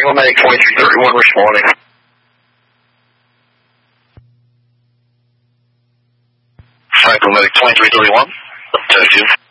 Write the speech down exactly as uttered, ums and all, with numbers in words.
Franklin Medic twenty-three thirty-one responding. Franklin Medic twenty-three thirty-one. Test you.